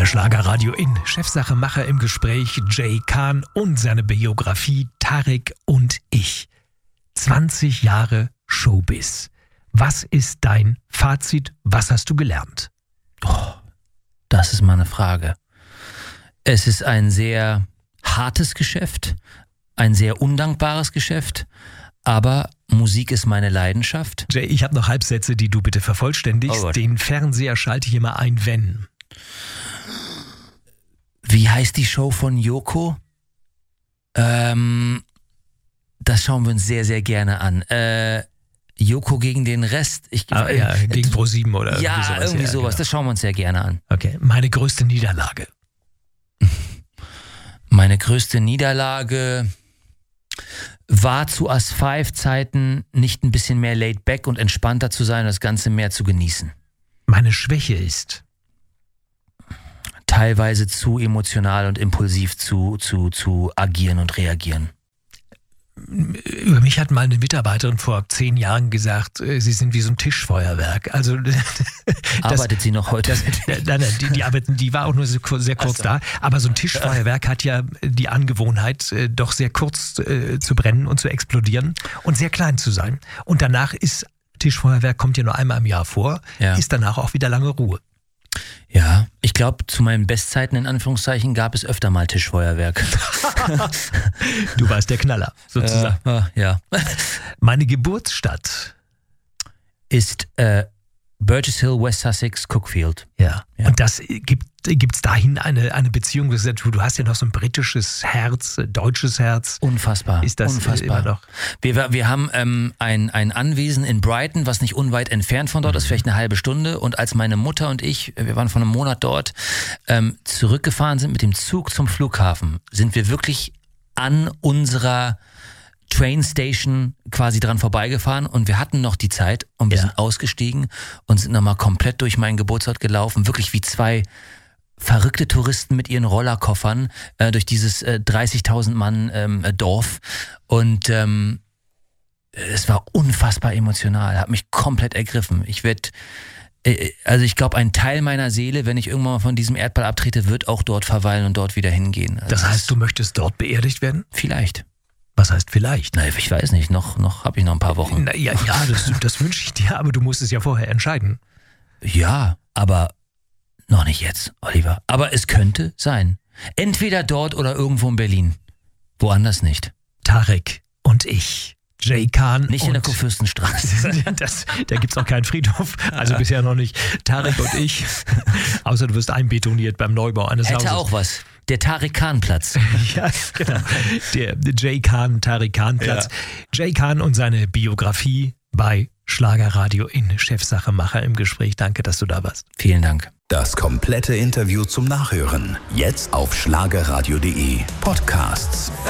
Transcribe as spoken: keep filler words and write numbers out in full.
Schlagerradio in Chefsache Macher im Gespräch, Jay Khan und seine Biografie Tarek und ich. zwanzig Jahre Showbiz. Was ist dein Fazit? Was hast du gelernt? Oh, das ist mal eine Frage. Es ist ein sehr hartes Geschäft, ein sehr undankbares Geschäft, aber Musik ist meine Leidenschaft. Jay, ich habe noch Halbsätze, die du bitte vervollständigst. Oh, Den Fernseher schalte ich immer ein, wenn... Wie heißt die Show von Joko? Ähm, das schauen wir uns sehr, sehr gerne an. Äh, Joko gegen den Rest. Ich, ah, ja, gegen ProSieben oder ja, sowas. irgendwie ja, sowas. Genau. Das schauen wir uns sehr gerne an. Okay, meine größte Niederlage. Meine größte Niederlage war zu Us five Zeiten nicht ein bisschen mehr laid back und entspannter zu sein und das Ganze mehr zu genießen. Meine Schwäche ist... teilweise zu emotional und impulsiv zu, zu, zu agieren und reagieren. Über mich hat mal eine Mitarbeiterin vor zehn Jahren gesagt, sie sind wie so ein Tischfeuerwerk. Also das, arbeitet sie noch heute? Das, nein, nein, die, die, arbeiten, die war auch nur sehr kurz so. da. Aber so ein Tischfeuerwerk hat ja die Angewohnheit, doch sehr kurz äh, zu brennen und zu explodieren und sehr klein zu sein. Und danach ist Tischfeuerwerk, kommt ja nur einmal im Jahr vor, ja. Ist danach auch wieder lange Ruhe. Ja, ich glaube, zu meinen Bestzeiten in Anführungszeichen gab es öfter mal Tischfeuerwerk. Du warst der Knaller, sozusagen. Äh, äh, ja. Meine Geburtsstadt ist äh, Burgess Hill, West Sussex, Cookfield. Ja, ja. Und das gibt gibt's dahin eine, eine Beziehung? Du hast ja noch so ein britisches Herz, deutsches Herz. Unfassbar. Ist das Unfassbar. Immer noch? Wir, wir haben ähm, ein, ein Anwesen in Brighton, was nicht unweit entfernt von dort mhm. ist, vielleicht eine halbe Stunde. Und als meine Mutter und ich, wir waren vor einem Monat dort, ähm, zurückgefahren sind mit dem Zug zum Flughafen, sind wir wirklich an unserer Train Station quasi dran vorbeigefahren und wir hatten noch die Zeit und wir ja. sind ausgestiegen und sind nochmal komplett durch meinen Geburtsort gelaufen, wirklich wie zwei verrückte Touristen mit ihren Rollerkoffern äh, durch dieses äh, dreißigtausend Mann ähm, äh, Dorf und ähm, es war unfassbar emotional, hat mich komplett ergriffen. Ich werde, äh, also ich glaube, ein Teil meiner Seele, wenn ich irgendwann mal von diesem Erdball abtrete, wird auch dort verweilen und dort wieder hingehen. Also das heißt, du möchtest dort beerdigt werden? Vielleicht. Was heißt vielleicht? Na, ich weiß nicht, noch, noch habe ich noch ein paar Wochen. Na, ja, ja, das, das wünsche ich dir, aber du musst es ja vorher entscheiden. Ja, aber noch nicht jetzt, Oliver. Aber es könnte sein. Entweder dort oder irgendwo in Berlin. Woanders nicht. Tarek und ich, Jay Khan. Nicht in der Kurfürstenstraße. das, da gibt es auch keinen Friedhof, also ja. bisher noch nicht. Tarek und ich, außer du wirst einbetoniert beim Neubau eines Hätte Hauses. Hätte auch was. Der Tarek Khan Platz. Ja, genau. Der Jay Khan, Tarek Khan Platz. Ja. Jay Khan und seine Biografie bei Schlagerradio in Chefsache Macher im Gespräch. Danke, dass du da warst. Vielen Dank. Das komplette Interview zum Nachhören. Jetzt auf schlagerradio punkt de Podcasts.